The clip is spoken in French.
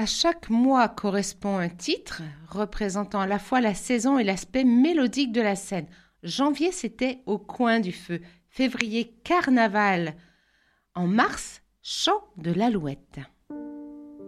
À chaque mois correspond un titre représentant à la fois la saison et l'aspect mélodique de la scène. Janvier, c'était Au coin du feu. Février, Carnaval. En mars, Chant de l'Alouette.